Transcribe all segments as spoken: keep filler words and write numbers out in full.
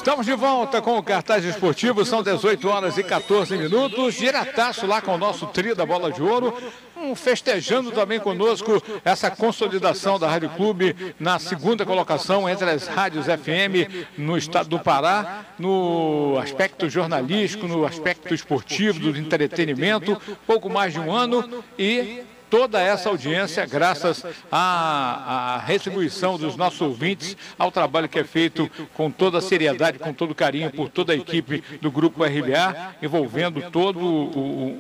Estamos de volta com o Cartaz Esportivo, são dezoito horas e quatorze minutos, diretaço lá com o nosso trio da Bola de Ouro, um, festejando também conosco essa consolidação da Rádio Clube na segunda colocação entre as rádios F M no estado do Pará, no aspecto jornalístico, no aspecto esportivo, do entretenimento, pouco mais de um ano e... toda essa audiência, graças à, à retribuição dos nossos ouvintes, ao trabalho que é feito com toda a seriedade, com todo carinho, por toda a equipe do Grupo R B A, envolvendo todo o,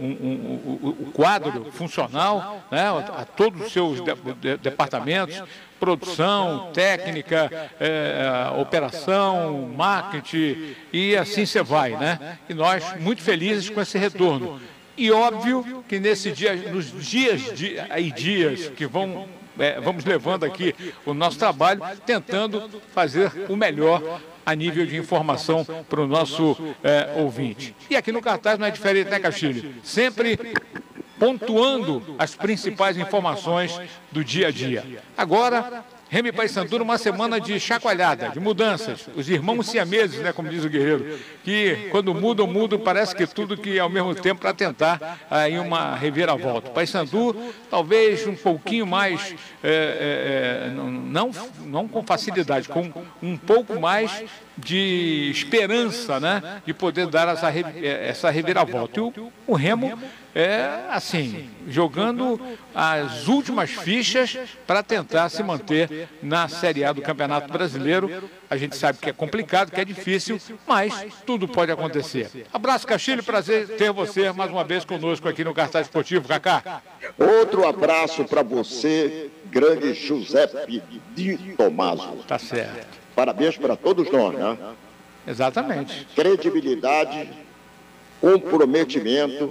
o, o, o quadro funcional, né, a todos os seus de, de, departamentos, produção, técnica, é, operação, marketing, e assim você vai, né? E nós muito felizes com esse retorno. E óbvio que nesse dia, nos dias e dias que vão, é, vamos levando aqui o nosso trabalho, tentando fazer o melhor a nível de informação para o nosso é, ouvinte. E aqui no cartaz não é diferente, né, Castilho? Sempre pontuando as principais informações do dia a dia. Agora... Remo e Paysandu, uma semana de chacoalhada, de mudanças. Os irmãos siameses, né, como diz o Guerreiro, que quando mudam, mudam, parece que tudo que ao mesmo tempo para tentar aí uma reviravolta. Paysandu, talvez um pouquinho mais, é, é, não, não com facilidade, com um pouco mais de esperança, né, de poder dar essa, essa reviravolta. E o, o Remo é, assim, jogando as últimas fichas para tentar se manter na Série A do Campeonato Brasileiro. A gente sabe que é complicado, que é difícil, mas tudo pode acontecer. Abraço, Castilho, prazer ter você mais uma vez conosco aqui no Cartaz Esportivo, Cacá. Outro abraço para você, grande Giuseppe Di Tomaso. Tá certo. Parabéns para todos nós, né? Exatamente. Credibilidade, comprometimento,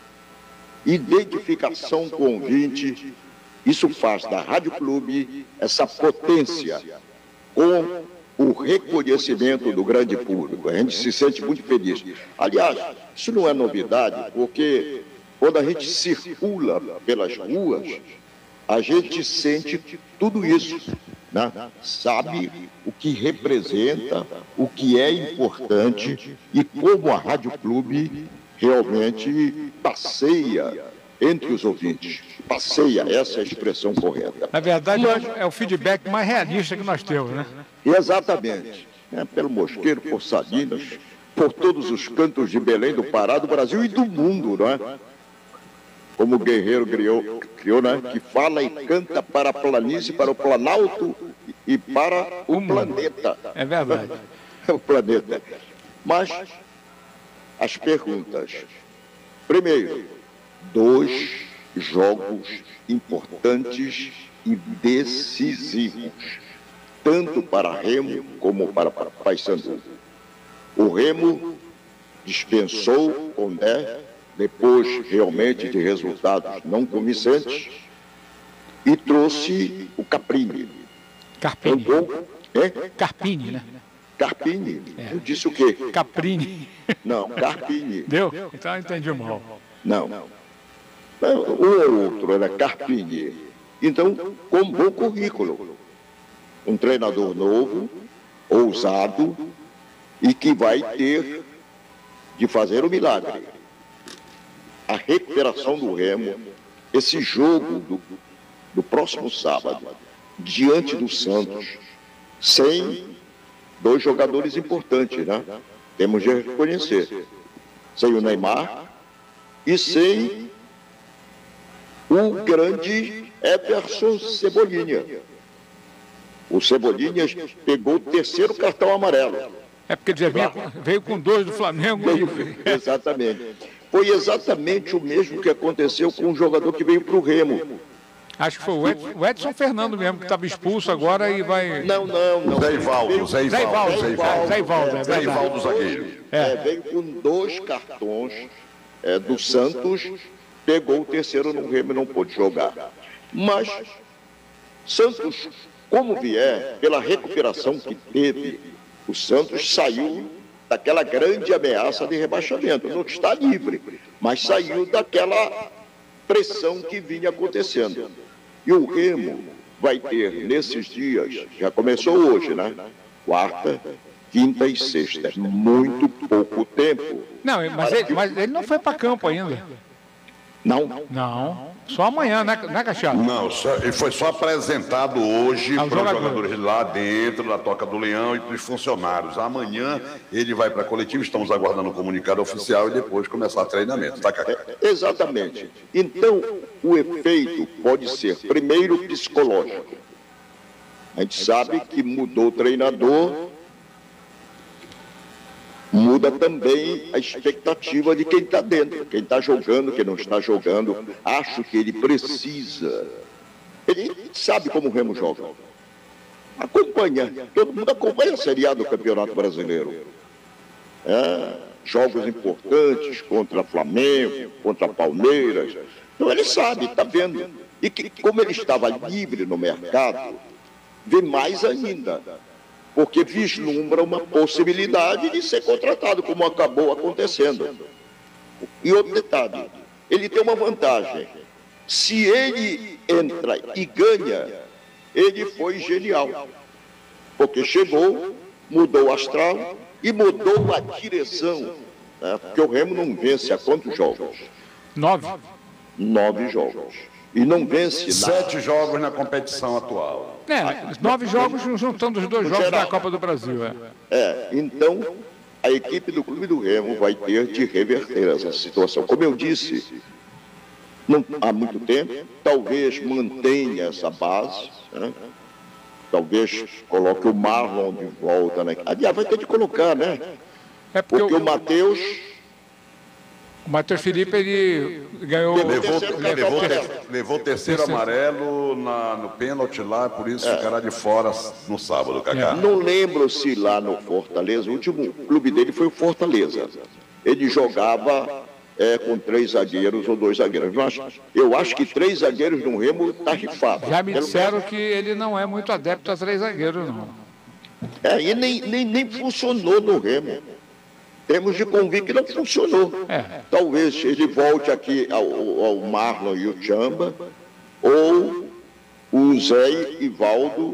identificação com o ouvinte, isso faz da Rádio Clube essa potência com o reconhecimento do grande público. A gente se sente muito feliz. Aliás, isso não é novidade, porque quando a gente circula pelas ruas, a gente sente tudo isso, né? Sabe o que representa, o que é importante e como a Rádio Clube realmente passeia entre os ouvintes. Passeia, essa é a expressão correta. Na verdade, é o feedback mais realista que nós temos, né? Exatamente. É, pelo Mosqueiro, por Salinas, por todos os cantos de Belém, do Pará, do Brasil e do mundo, não é? Como o Guerreiro criou, criou, né? Que fala e canta para a planície, para o planalto e para o, o planeta. É verdade. O planeta. Mas... as perguntas. Primeiro, dois jogos importantes e decisivos, tanto para Remo como para Paysandu. O Remo dispensou Condé, depois realmente de resultados não convincentes, e trouxe o Caprini. Carpini. Andou, é? Carpini, né? Carpini? É. Eu disse o quê? Caprini. Não, Carpini. Deu? Então eu entendi mal. Não. Um ou outro era Carpini. Então, com bom currículo. Um treinador novo, ousado, e que vai ter de fazer o milagre. A recuperação do Remo, esse jogo do, do próximo sábado, diante do Santos, sem dois jogadores importantes, né? Temos de reconhecer. Sem o Neymar e sem o grande Everson Cebolinha. O Cebolinha pegou o terceiro cartão amarelo. É porque já veio, veio com dois do Flamengo. Veio, exatamente. Foi exatamente o mesmo que aconteceu com um jogador que veio para o Remo. Acho que foi o Edson, o Edson Fernando mesmo, que estava expulso agora e vai... Não, não, não. Zé Ivaldo, Zé Zé Ivaldo, Ivaldo, Zé Ivaldo, Zé Ivaldo, é Zé Ivaldo zagueiro. É, veio com dois cartões é, do Santos, pegou o terceiro no Remo e não pôde jogar. Mas Santos, como vier, pela recuperação que teve, o Santos saiu daquela grande ameaça de rebaixamento. Não está livre, mas saiu daquela pressão que vinha acontecendo. E o Remo vai ter, nesses dias, já começou hoje, né? Quarta, quinta e sexta. É muito pouco tempo. Não, mas ele, mas ele não foi para campo ainda. Não? Não. Só amanhã, né, né Cacheado? Não, só, ele foi só apresentado hoje para os jogador. jogadores lá dentro, da Toca do Leão, e para os funcionários. Amanhã ele vai para a coletiva, estamos aguardando o comunicado oficial e depois começar o treinamento, tá, Cacá? É, exatamente. Então, o efeito pode ser, primeiro, psicológico. A gente sabe que mudou o treinador, muda também a expectativa de quem está dentro, quem está jogando, quem não está jogando. Acho que ele precisa. Ele sabe como o Remo joga. Acompanha, todo mundo acompanha a Série A do Campeonato Brasileiro. É, jogos importantes contra Flamengo, contra Palmeiras. Então ele sabe, está vendo. E que, como ele estava livre no mercado, vê mais ainda. Porque vislumbra uma possibilidade de ser contratado, como acabou acontecendo. E outro detalhe, ele tem uma vantagem. Se ele entra e ganha, ele foi genial. Porque chegou, mudou o astral e mudou a direção. Né? Porque o Remo não vence há quantos jogos? Nove. Nove jogos. E não vence Sete nada. jogos na competição atual. É, nove jogos juntando os dois jogos da Copa do Brasil. É. é, então a equipe do Clube do Remo vai ter de reverter essa situação. Como eu disse, não, há muito tempo, talvez mantenha essa base, né? Talvez coloque o Marlon de volta. Né? Aliás, vai ter de colocar, né? É porque, porque o, o Matheus... O Matheus Felipe, ele ganhou... Levou, levou, levou o terceiro amarelo na, no pênalti lá, por isso é. ficará de fora no sábado, Cacá. Não lembro se lá no Fortaleza, o último clube dele foi o Fortaleza. Ele jogava é, com três zagueiros ou dois zagueiros. Eu acho, eu acho que três zagueiros no Remo está rifado. Já me disseram que ele não é muito adepto a três zagueiros, não. É, e nem, nem, nem funcionou no Remo. Temos de convir que não funcionou. É. Talvez ele volte aqui ao, ao Marlon e o Chamba, ou o Zé Ivaldo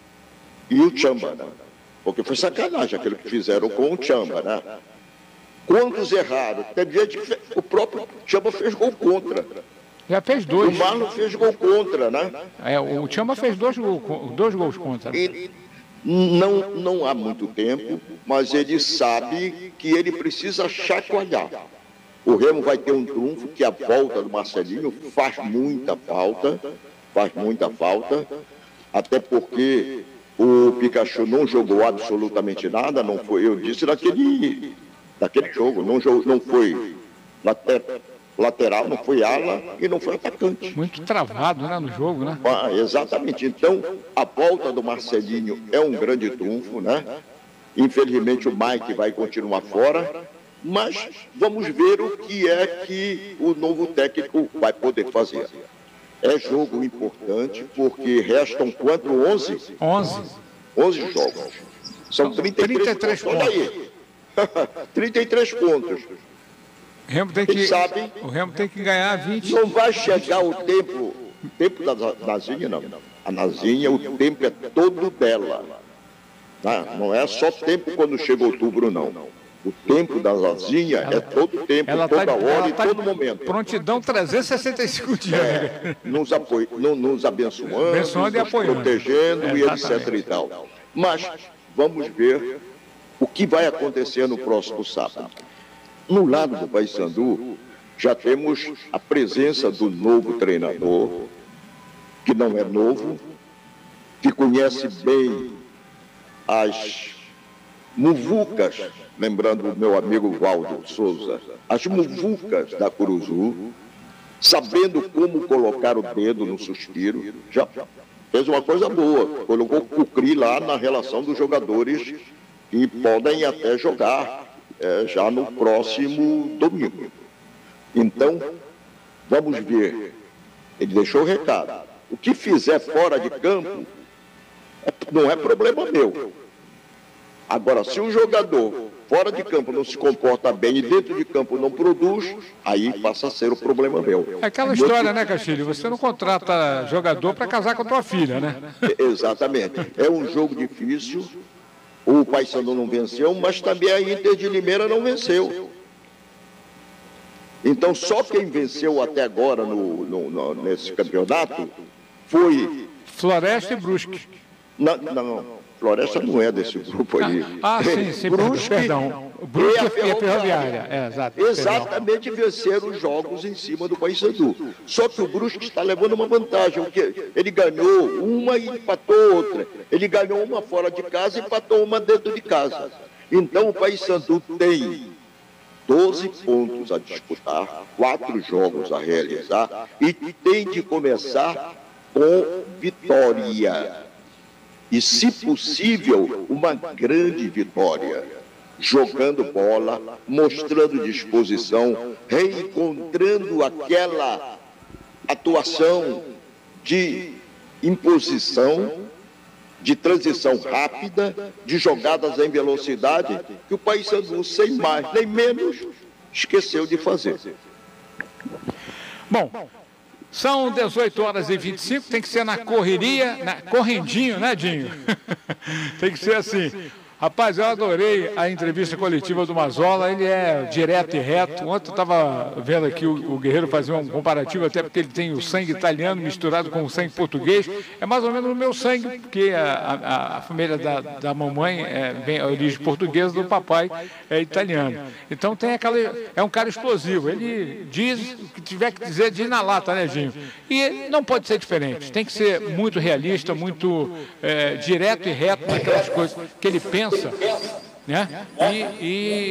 e o Chamba, né? Porque foi sacanagem aquilo que fizeram com o Chamba, né? Quantos erraram? Teve gente que fez, o próprio Chamba fez gol contra. Já fez dois. O Marlon fez gol contra, né? É, o Chamba fez dois, gol, dois gols contra. E, Não, não há muito tempo, mas ele sabe que ele precisa chacoalhar. O Remo vai ter um trunfo que a volta do Marcelinho faz muita falta, faz muita falta, até porque o Pikachu não jogou absolutamente nada, não foi, eu disse, naquele, naquele jogo, não, não foi later, lateral, não foi ala e não foi atacante. Muito travado, né, no jogo, né? Ah, exatamente. Então, a volta do Marcelinho é um grande trunfo, né? Infelizmente, o Mike vai continuar fora, mas vamos ver o que é que o novo técnico vai poder fazer. É jogo importante, porque restam quanto? onze? onze. onze jogos. São trinta e três, trinta e três pontos. Olha aí. trinta e três pontos. O Remo tem que, sabe, o Remo tem que ganhar vinte. Não vai chegar o tempo, o tempo da Nazinha, não. A Nazinha, o tempo é todo dela. Tá? Não é só tempo quando chega outubro, não. O tempo da Nazinha ela, é todo tempo, toda tá, hora e tá todo momento. Prontidão trezentos e sessenta e cinco dias. É, nos, apoio, no, nos abençoando, abençoando nos protegendo é, e etcétera e tal. Mas vamos ver o que vai acontecer no próximo sábado. No lado do Paysandu, já temos a presença do novo treinador, que não é novo, que conhece bem as muvucas, lembrando o meu amigo Valdo Souza, as muvucas da Curuzu, sabendo como colocar o dedo no suspiro, já fez uma coisa boa, colocou o Cri lá na relação dos jogadores que podem até jogar É, já no próximo domingo. Então, vamos ver. Ele deixou o recado. O que fizer fora de campo não é problema meu. Agora, se o jogador fora de campo não se comporta bem e dentro de campo não produz, aí passa a ser o problema meu. É aquela história, né, Castilho? Você não contrata jogador para casar com a tua filha, né? Exatamente. É um jogo difícil. O Paysandu não venceu, mas também a Inter de Limeira não venceu. Então, só quem venceu até agora no, no, no, nesse campeonato foi... Floresta e Brusque. Não, não, Floresta não é desse grupo aí. Ah, ah sim, sim, Brusque, perdão. Brusque e a e a Ferroviária. Ferroviária. É, exato, Exatamente, venceram os jogos em cima do Paysandu. Só que o Brusque está levando uma vantagem, porque ele ganhou uma e empatou outra. Ele ganhou uma fora de casa e empatou uma dentro de casa. Então o Paysandu tem doze pontos a disputar, quatro jogos a realizar e tem de começar com vitória. E, se possível, uma grande vitória. Jogando bola, mostrando disposição, reencontrando aquela atuação de imposição, de transição rápida, de jogadas em velocidade, que o Paysandu, sem mais nem menos, esqueceu de fazer. Bom, são dezoito horas e vinte e cinco, tem que ser na correria, na, correndinho, né, Dinho? Tem que ser assim. Rapaz, eu adorei a entrevista coletiva do Mazzola, ele é direto e reto. Ontem eu estava vendo aqui o, o Guerreiro fazer um comparativo, até porque ele tem o sangue italiano misturado com o sangue português. É mais ou menos o meu sangue, porque a, a, a família da, da mamãe é, vem a origem portuguesa, do papai é italiano. Então tem aquela... é um cara explosivo, ele diz o que tiver que dizer, diz na lata, né, Ginho? E não pode ser diferente, tem que ser muito realista, muito é, direto e reto naquelas coisas que ele pensa, né? E,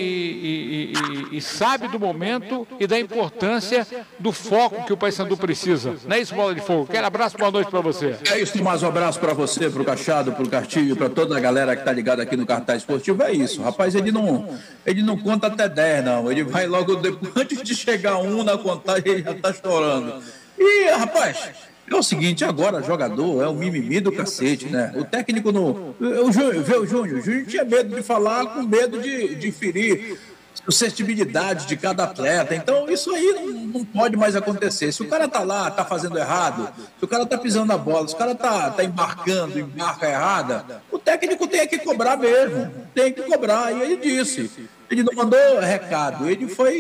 e, e, e, e sabe do momento e da importância do foco que o Paysandu precisa. Não é isso, Bola de Fogo? Quero abraço, boa noite para você. É isso, mais um abraço para você, para o Cachado, para o Cartilho, para toda a galera que está ligada aqui no Cartaz Esportivo. É isso, rapaz, ele não, ele não conta até dez, não. Ele vai logo depois, antes de chegar um na contagem, ele já está chorando. E, rapaz... é o seguinte, agora jogador é o mimimi do cacete, né? O técnico no... O Júnior, vê o Júnior, o Júnior tinha medo de falar com medo de, de ferir suscetibilidade de cada atleta. Então, isso aí não, não pode mais acontecer. Se o cara tá lá, tá fazendo errado, se o cara tá pisando na bola, se o cara tá, tá embarcando, embarca errada, o técnico tem que cobrar mesmo, tem que cobrar. E ele disse, ele não mandou recado, ele foi,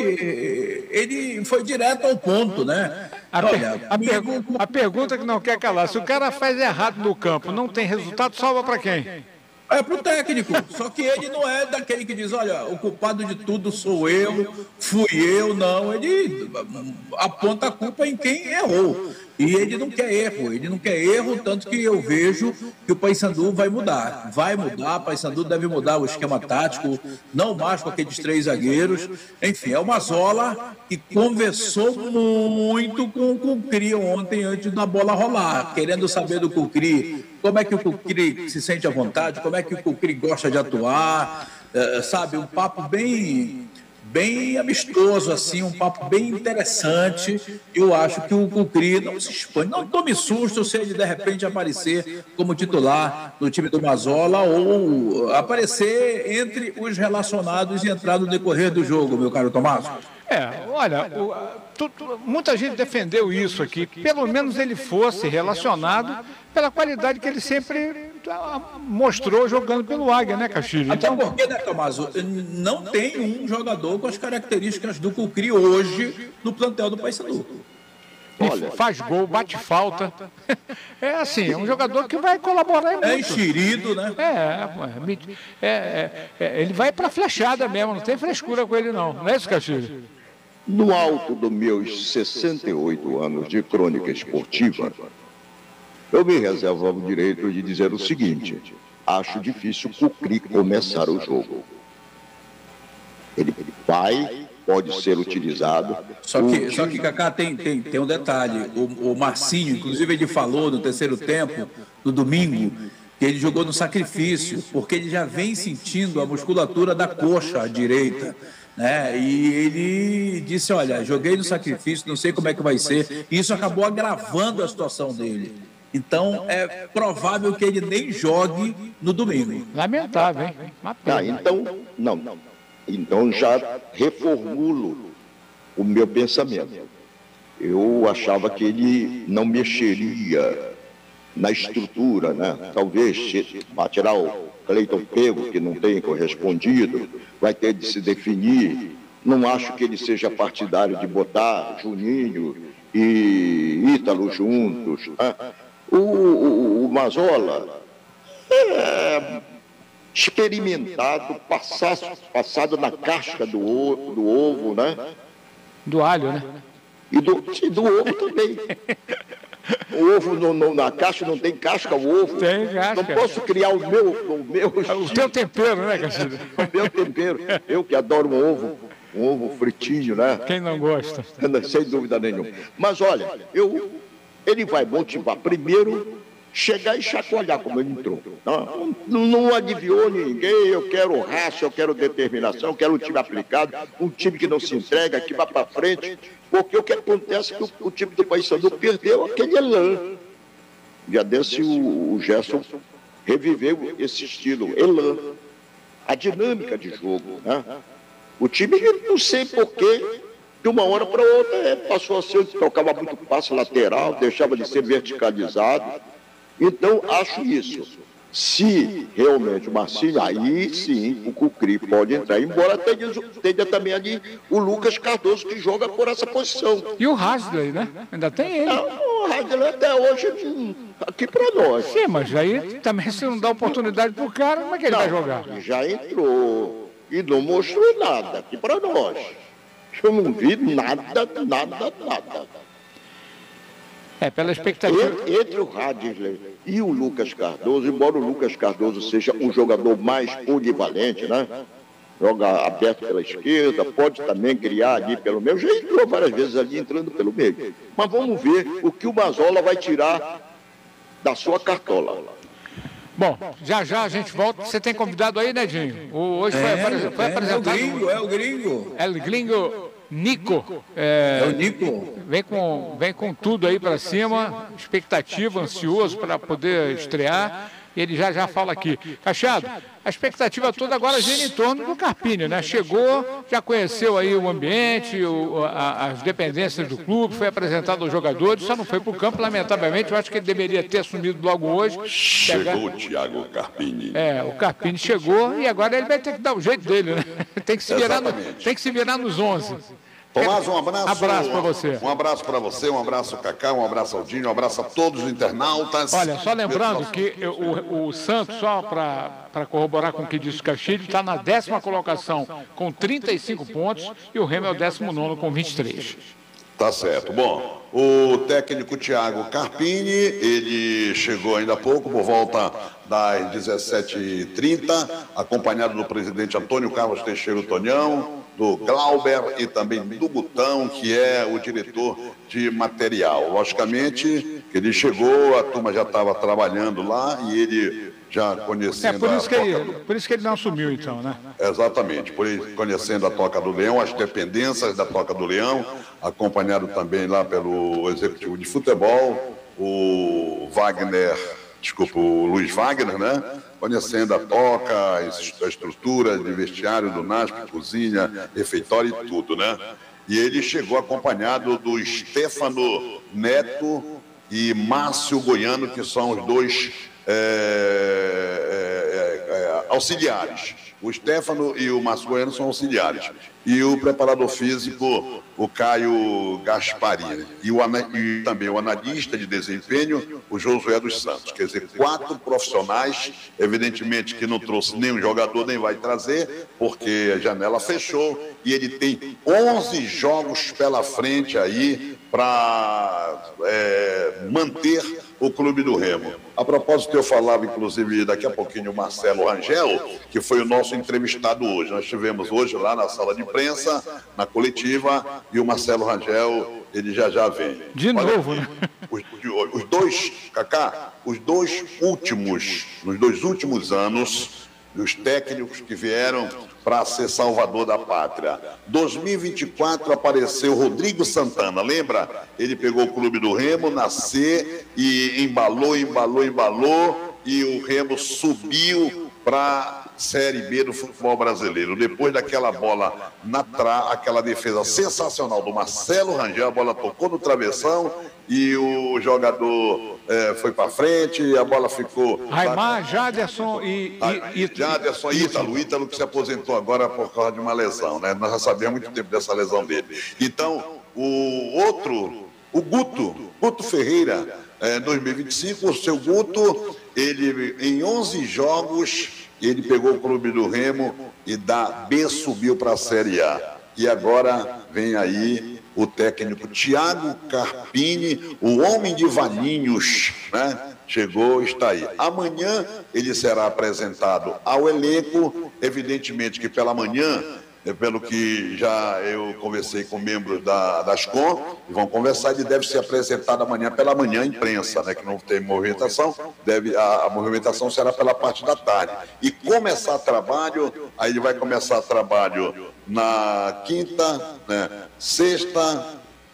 ele foi direto ao ponto, né? A, Olha, a, pergu a pergunta que não quer calar, se o cara faz errado no campo, não tem resultado, salva para quem? É para o técnico, só que ele não é daquele que diz, olha, o culpado de tudo sou eu, fui eu, não. Ele aponta a culpa em quem errou. E ele não quer erro, ele não quer erro, tanto que eu vejo que o Paysandu vai mudar. Vai mudar, o Paysandu deve mudar o esquema tático, não mais com aqueles três zagueiros. Enfim, é o Mazzola que conversou muito com o Cucri ontem, antes da bola rolar, querendo saber do Cucri, como é que o Cucri se sente à vontade, como é que o Cucri gosta de atuar, é, sabe, um papo bem... bem amistoso, assim, um papo bem interessante. Eu acho que o Cucri não se expõe. Não tome susto se ele, de repente, aparecer como titular no time do Mazzola ou aparecer entre os relacionados e entrar no decorrer do jogo, meu caro Tomás. É, olha, o, tu, tu, muita gente defendeu isso aqui, pelo menos ele fosse relacionado pela qualidade que ele sempre mostrou jogando pelo Águia, né, Castilho? Então... Até porque, né, Tomás, não tem um jogador com as características do Cucri hoje no plantel do Paysandu. Olha, faz gol, bate falta. É assim, é um jogador que vai colaborar muito. É enxerido, né? É, é, é, é ele vai para flechada mesmo, não tem frescura com ele não. Não é isso, Castilho? No alto dos meus sessenta e oito anos de crônica esportiva, eu me reservo o direito de dizer o seguinte: acho difícil o Cucri começar o jogo. Ele vai, pode ser utilizado. Só que, só que Cacá, tem, tem, tem um detalhe. O, o Marcinho, inclusive, ele falou no terceiro tempo, no domingo, que ele jogou no sacrifício, porque ele já vem sentindo a musculatura da coxa direita. Né? E ele disse, olha, joguei no sacrifício, não sei como é que vai ser. E isso acabou agravando a situação dele. Então, é provável que ele nem jogue no domingo. Lamentável, hein? Ah, então, não, não. Então, já reformulo o meu pensamento. Eu achava que ele não mexeria na estrutura, né? Talvez, para tirar o, Cleiton Pego, que não tem correspondido, vai ter de se definir. Não acho que ele seja partidário de botar Juninho e Ítalo juntos. Né? O, o, o Mazola é experimentado, passado, passado na casca do, do ovo, né? Do alho, né? E do, e do ovo também. O ovo no, no, na casca não tem casca, o ovo. Tem casca. Não posso criar o meu... O, meu o teu tempero, né, Castilho? O meu tempero. Eu que adoro um ovo, um ovo fritinho, né? Quem não gosta? Sem dúvida nenhuma. Mas olha, eu, ele vai motivar primeiro... chegar e chacoalhar como ele entrou. Não, não, não adivinhou ninguém, eu quero raça, eu quero determinação, eu quero um time aplicado, um time que não se entrega, que vai para frente, porque o que acontece é que o, o time do Paysandu perdeu aquele elan. Já desse o, o Gerson reviveu esse estilo, elan, a dinâmica de jogo. Né? O time, não sei porquê, de uma hora para outra, é, passou a ser, tocava muito passe lateral, deixava de ser verticalizado. Então, acho isso. Se realmente o Marcinho, aí sim o Cucri pode entrar, embora tenha, tenha também ali o Lucas Cardoso, que joga por essa posição. E o Hasley, né? Ainda tem ele. Não, o Hasley até hoje aqui para nós. Sim, mas aí também se não dá oportunidade pro cara, como é que ele não, vai jogar? Já entrou e não mostrou nada aqui para nós. Eu não vi nada, nada, nada. É, pela expectativa... Entre, entre o Hadley e o Lucas Cardoso, embora o Lucas Cardoso seja um jogador mais polivalente, né? Joga aberto pela esquerda, pode também criar ali pelo meio, já entrou várias vezes ali entrando pelo meio. Mas vamos ver o que o Mazola vai tirar da sua cartola. Bom, já já a gente volta. Você tem convidado aí, Nedinho? Hoje foi, é, apare... foi é, apresentado... É o gringo, é o gringo. É o gringo... Nico, é, é o Nico. Vem com, vem com tudo aí para cima, expectativa, ansioso para poder estrear. E ele já já fala aqui. Cachado, a expectativa toda agora gira em torno do Carpini, né? Chegou, já conheceu aí o ambiente, o, a, as dependências do clube, foi apresentado aos jogadores, só não foi para o campo, lamentavelmente. Eu acho que ele deveria ter assumido logo hoje. Chegou o Thiago Carpini. É, o Carpini chegou e agora ele vai ter que dar o jeito dele, né? Tem que se virar, no, tem que se virar nos onze. Tomás, um abraço. Abraço para você. Um abraço para você, um abraço Cacá, um abraço ao Dinho, um abraço a todos os internautas. Olha, só lembrando que o, o Santos, só para corroborar com o que disse o Castilho, está na décima colocação com trinta e cinco pontos e o Remo é o décimo nono com vinte e três. Tá certo. Bom, o técnico Thiago Carpini, ele chegou ainda há pouco, por volta das dezessete e trinta, acompanhado do presidente Antônio Carlos Teixeira Tonhão, do Glauber e também do Butão, que é o diretor de material. Logicamente, ele chegou, a turma já estava trabalhando lá e ele já conhecendo... É por isso, a que toca... ele, por isso que ele não assumiu, então, né? Exatamente, por ele conhecendo a Toca do Leão, as dependências da Toca do Leão, acompanhado também lá pelo executivo de futebol, o Wagner... Desculpa, o Luiz Wagner, né? Conhecendo a toca, a estrutura de vestiário do N A S P, cozinha, refeitório e tudo, né? E ele chegou acompanhado do Stefano Neto e Márcio Goiano, que são os dois é, é, é, auxiliares. O Stefano e o Márcio Goiano são auxiliares. E o preparador físico, o Caio Gasparini. E, o, e também o analista de desempenho, o Josué dos Santos. Quer dizer, quatro profissionais, evidentemente que não trouxe nenhum jogador, nem vai trazer, porque a janela fechou. E ele tem onze jogos pela frente aí para é, manter o Clube do Remo. A propósito, eu falava, inclusive, daqui a pouquinho, o Marcelo Rangel, que foi o nosso entrevistado hoje. Nós tivemos hoje lá na sala de imprensa, na coletiva, e o Marcelo Rangel, ele já já vem. De Olha, novo, né? Os, os dois, Cacá, os dois últimos, nos dois últimos anos, os técnicos que vieram para ser salvador da pátria. dois mil e vinte e quatro apareceu Rodrigo Santana, lembra? Ele pegou o Clube do Remo na C e embalou, embalou, embalou, e o Remo subiu para Série B do futebol brasileiro. Depois daquela bola na tra... aquela defesa sensacional do Marcelo Rangel, a bola tocou no travessão e o jogador é, foi para frente e a bola ficou... Raimar, Jaderson e... e, e Jaderson e Ítalo. Ítalo que se aposentou agora por causa de uma lesão, né? Nós já sabíamos há muito tempo dessa lesão dele. Então, o outro, o Guto, Guto Ferreira, é, dois mil e vinte e cinco, o seu Guto, ele em onze jogos, ele pegou o clube do Remo e da B subiu para a Série A. E agora vem aí o técnico Thiago Carpini, o homem de Valinhos, né? Chegou, está aí. Amanhã ele será apresentado ao elenco, evidentemente que pela manhã, pelo que já eu conversei com membros da, das C O M, vão conversar, ele deve ser apresentado amanhã pela manhã à imprensa, né, que não tem movimentação, deve, a, a movimentação será pela parte da tarde. E começar trabalho, aí ele vai começar trabalho na quinta, né, sexta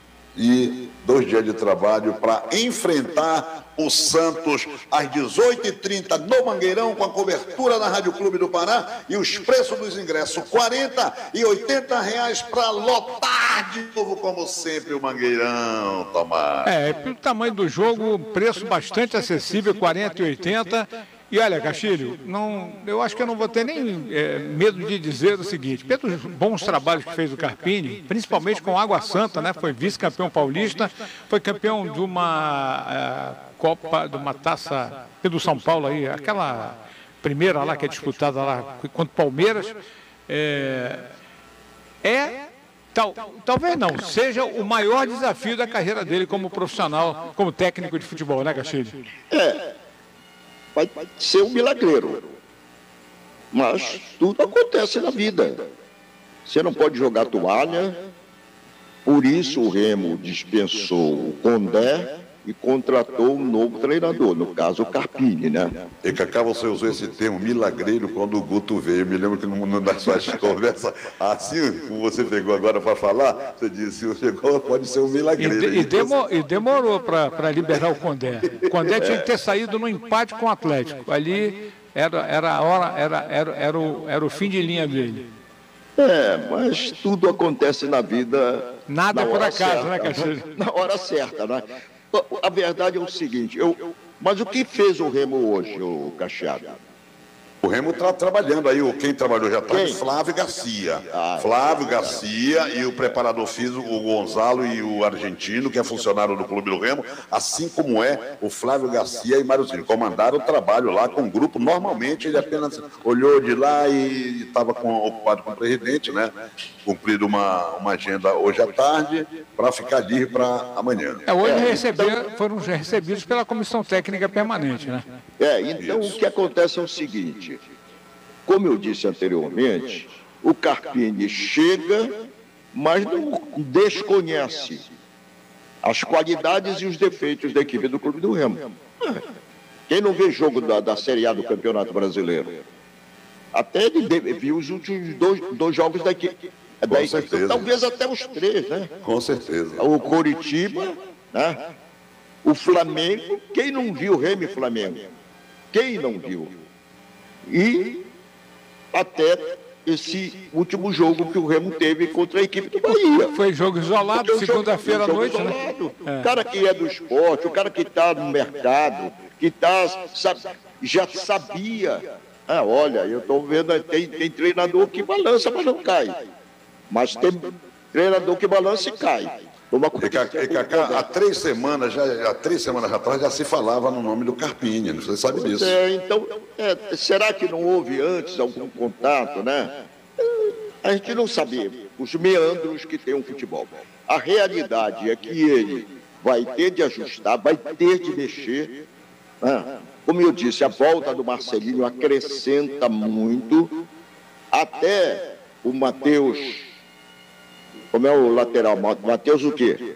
e dois dias de trabalho para enfrentar o Santos às dezoito e trinta no Mangueirão, com a cobertura da Rádio Clube do Pará e os preços dos ingressos quarenta e oitenta reais para lotar de novo, como sempre, o Mangueirão, Tomás. É, pelo tamanho do jogo, preço bastante acessível, quarenta e oitenta. E olha, Castilho, não, eu acho que eu não vou ter nem é, medo de dizer o seguinte, pelos bons trabalhos que fez o Carpini, principalmente com Água Santa, né? Foi vice-campeão paulista, foi campeão de uma é, Copa, de uma taça do São Paulo aí, aquela primeira lá que é disputada lá contra o Palmeiras. É, é tal, talvez não, seja o maior desafio da carreira dele como profissional, como técnico de futebol, né, Castilho? É. Vai ser um milagreiro. Mas tudo acontece na vida. Você não pode jogar toalha. Por isso o Remo dispensou o Condé e contratou um novo treinador, no caso o Carpini, né? E Cacá, você usou esse termo milagreiro quando o Guto veio. Eu me lembro que numa das suas conversas, assim como você pegou agora para falar, você disse, o chegou, pode ser um milagreiro. E, de, e, demo, e demorou para liberar o Condé. O Condé tinha que ter saído no empate com o Atlético. Ali era, era a hora, era, era, era, o, era o fim de linha dele. É, mas tudo acontece na vida. Nada por acaso, né, Castilho? Na hora certa, né? A verdade é o seguinte, eu, mas o que fez o Remo hoje, o Cacheado? O Remo está trabalhando aí, quem trabalhou já está, Flávio Garcia. Ah, Flávio é Garcia e o preparador físico, o Gonzalo e o argentino, que é funcionário do Clube do Remo, assim como é o Flávio Garcia e Mariozinho. Comandaram o trabalho lá com o grupo. Normalmente ele apenas olhou de lá e estava ocupado com o presidente, né? Cumprido uma, uma agenda hoje à tarde para ficar livre para amanhã. É, hoje é, receber, então, foram recebidos pela Comissão Técnica Permanente, né? É, então Isso. o que acontece é o seguinte, como eu disse anteriormente, o Carpini chega, mas não desconhece as qualidades e os defeitos da equipe do Clube do Remo. Quem não vê jogo da, da Série A do Campeonato Brasileiro? Até ele viu os últimos dois, dois jogos da equipe. Com certeza. Talvez até os três, né? Com certeza. O Coritiba, né? O Flamengo, quem não viu Remo e Flamengo? Quem não viu? E até esse último jogo que o Remo teve contra a equipe do Bahia. Foi jogo isolado, segunda-feira à noite, né? O cara que é do esporte, o cara que está no mercado, que está, sabe, já sabia. Ah, olha, eu estou vendo, tem, tem treinador que balança, mas não cai. Mas tem treinador que balança e cai. E Cacá, há três semanas, já, há três semanas atrás, já se falava no nome do Carpini, você sabe disso. É, então, é, será que não houve antes algum contato, né? A gente não sabia os meandros que tem o futebol. A realidade é que ele vai ter de ajustar, vai ter de mexer. Né? Como eu disse, a volta do Marcelinho acrescenta muito, até o Matheus... Como é o lateral? Matheus o quê?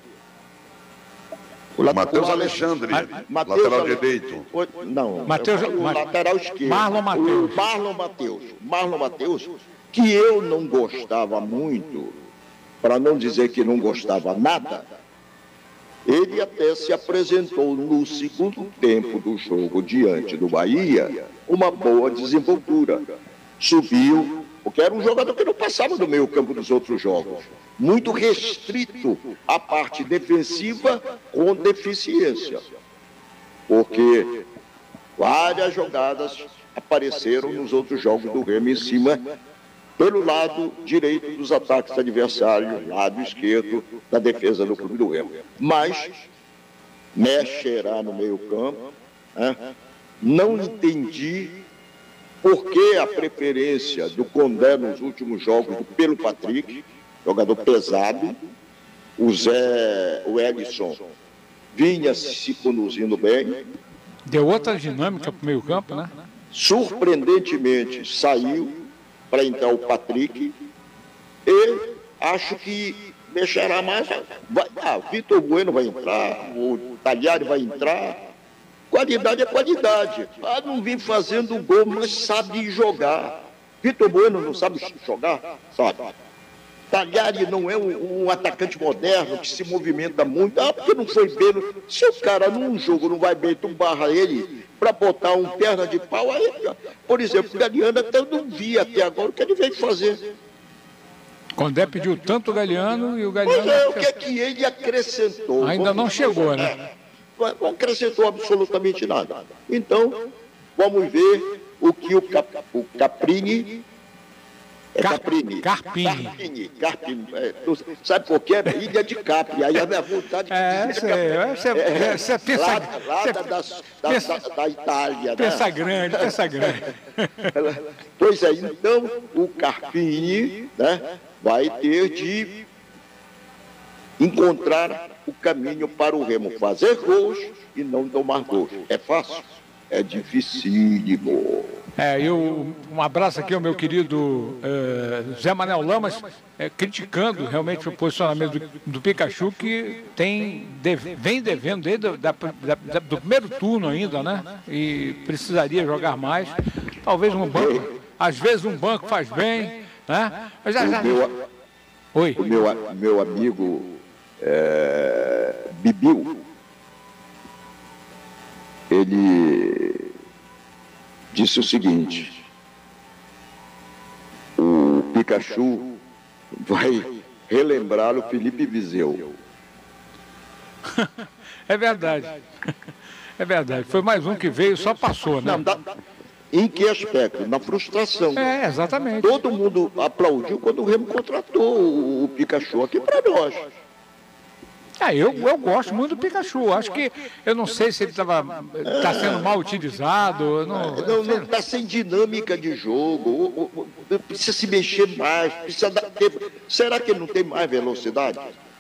O Matheus Alexandre, Mateus, lateral direito. Não, Mateus, o Ma... lateral esquerdo. Marlon Matheus. Marlon Matheus. Marlon Matheus, que eu não gostava muito, para não dizer que não gostava nada, ele até se apresentou no segundo tempo do jogo diante do Bahia, uma boa desenvoltura. subiu, porque era um jogador que não passava do meio campo dos outros jogos. Muito restrito à parte defensiva com deficiência. Porque várias jogadas apareceram nos outros jogos do Remo em cima, pelo lado direito dos ataques adversários, lado esquerdo da defesa do clube do Remo. Mas mexerá no meio campo, né? Não entendi por que a preferência do Condé nos últimos jogos pelo Patrick, jogador pesado. O Zé, o Edson vinha se conduzindo bem. Deu outra dinâmica para o meio campo, né? Surpreendentemente saiu para entrar o Patrick e acho que mexerá mais. Vai, ah, o Vitor Bueno vai entrar, o Tagliari vai entrar. Qualidade é qualidade. Ah, não vem fazendo gol, mas sabe jogar. Vitor Bueno não sabe jogar? Sabe. Tagliari não é um, um atacante moderno que se movimenta muito. Ah, porque não foi bem. No... Se o cara num jogo não vai bem, tu barra ele para botar um perna de pau, aí, por exemplo, o Galeano até eu não vi até agora o que ele veio fazer. Condé pediu tanto o Galeano e o Galeano... Pois é, o que é que ele acrescentou? Ainda não chegou, né? Não acrescentou absolutamente nada. Então, vamos ver o que o, Cap, o Caprini... É Caprini. Carpini. Carpini. Carpini. É, sabe por quê? É Ilha de Capri. Aí a minha vontade de é, dizer... Você é, é, pensa... Lá, lá da, da, pensa, da, da Itália. Pensa né? grande, pensa grande. Pois é, então o Carpini, né, vai ter de encontrar o caminho para o Remo fazer gols e não tomar gols. É fácil? É dificílimo. É, eu, um abraço aqui ao meu querido eh, Zé Manuel Lamas, eh, criticando realmente o posicionamento do, do Pikachu, que tem, deve, vem devendo desde da, da, da, do primeiro turno ainda, né? E precisaria jogar mais. Talvez um banco, às vezes um banco faz bem, né? Mas já, já... O meu, Oi. O meu, meu amigo é, Bibiu, ele disse o seguinte: o Pikachu vai relembrar o Felipe Viseu. É verdade. É verdade. Foi mais um que veio, só passou, né? Não, da, em que aspecto? Na frustração. É, exatamente. Todo mundo aplaudiu quando o Remo contratou o, o Pikachu aqui para nós. É, eu, eu gosto muito do Pikachu. Acho que, eu não sei se ele estava tá sendo mal utilizado. Não está não, sem dinâmica de jogo. Precisa se mexer mais. Precisa dar tempo. Será que ele não tem mais velocidade?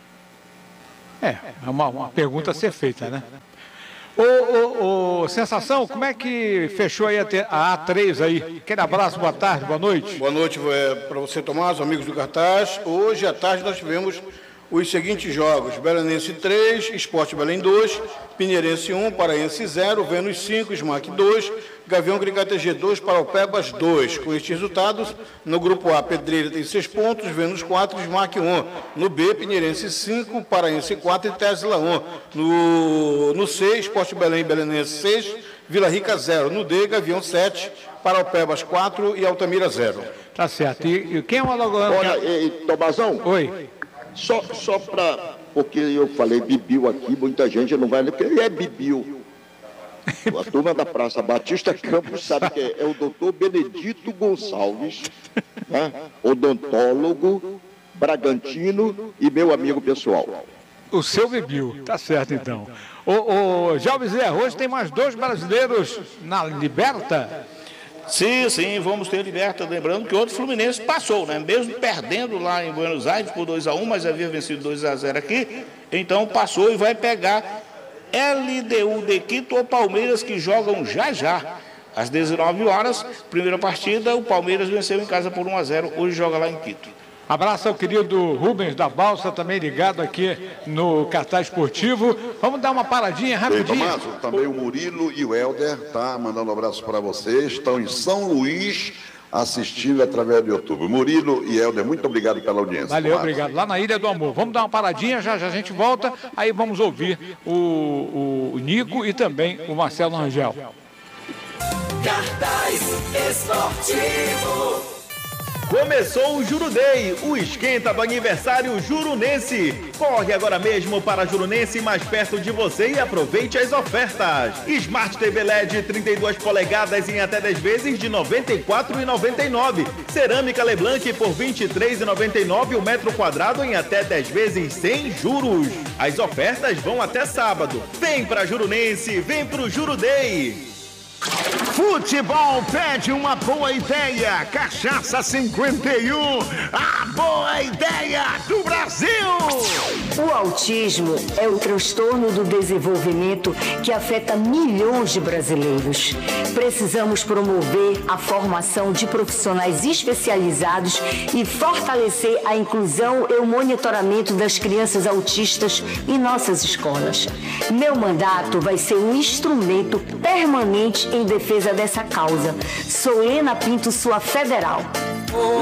É, é uma, uma pergunta a ser feita, né? Ô, ô, ô, Sensação, como é que fechou aí a, a A três aí? Aquele abraço, boa tarde, boa noite. Boa noite é, para você, Tomás, amigos do Cartaz. Hoje à tarde nós tivemos os seguintes jogos: Belenense três, Sport Belém dois, Pinheirense um, Paraense zero, Vênus cinco, Smack dois, Gavião Gricatg dois, Paraupebas dois. Com estes resultados, no grupo A, Pedreira tem seis pontos, Vênus quatro, Smack um. No B, Pinheirense cinco, Paraense quatro e Tesla um. No, no C, Sport Belém e Belenense seis, Vila Rica zero. No D, Gavião sete, Paraupebas quatro e Altamira zero. Tá certo. E, e quem é o Alagoano? Olha, e, Tomazão. Oi. Só, só para... Porque eu falei Bibiu aqui, muita gente não vai... Porque ele é Bibiu. A turma da Praça Batista Campos sabe que é, é o doutor Benedito Gonçalves, né? Odontólogo, Bragantino e meu amigo pessoal. O seu Bibiu, tá certo então. Ô, ô Jalves Zé, hoje tem mais dois brasileiros na Liberta? Sim, sim, vamos ter Liberta, lembrando que outro Fluminense passou, né? Mesmo perdendo lá em Buenos Aires por dois a um, mas havia vencido dois a zero aqui, então passou e vai pegar L D U de Quito ou Palmeiras, que jogam já já. Às dezenove horas, primeira partida, o Palmeiras venceu em casa por um a zero, hoje joga lá em Quito. Abraço ao querido Rubens da Balsa, também ligado aqui no Cartaz Esportivo. Vamos dar uma paradinha rapidinho. Ei, Tomás, também o Murilo e o Helder, tá? Mandando um abraço para vocês. Estão em São Luís, assistindo através do YouTube. Murilo e Helder, muito obrigado pela audiência. Valeu, Tomás. obrigado. Lá na Ilha do Amor. Vamos dar uma paradinha, já já a gente volta. Aí vamos ouvir o, o Nico e também o Marcelo Rangel. Cartaz Esportivo. Começou o Juro Day, o esquenta do aniversário Jurunense. Corre agora mesmo para a Jurunense mais perto de você e aproveite as ofertas. Smart T V L E D trinta e duas polegadas em até dez vezes de noventa e quatro reais e noventa e nove centavos. Cerâmica Leblanc por vinte e três reais e noventa e nove centavos o metro quadrado em até dez vezes sem juros. As ofertas vão até sábado. Vem para a Jurunense, vem pro Juro Day. Futebol pede uma boa ideia. Cachaça cinquenta e um, a boa ideia do Brasil. O autismo é o transtorno do desenvolvimento que afeta milhões de brasileiros. Precisamos promover a formação de profissionais especializados e fortalecer a inclusão e o monitoramento das crianças autistas em nossas escolas. Meu mandato vai ser um instrumento permanente em defesa dessa causa. Sou Helena Pinto, sua federal.